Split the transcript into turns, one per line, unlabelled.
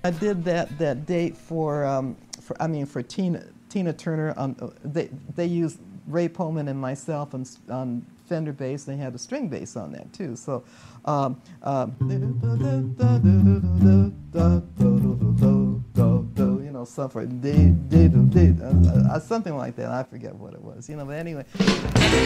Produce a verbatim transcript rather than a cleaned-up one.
I did that that date for, um, for I mean for Tina Tina Turner. Um, they they used Ray Pullman and myself on, on Fender bass. They had a string bass on that too. So, um, um, you know, something, something like that. I forget what it was. You know, but anyway.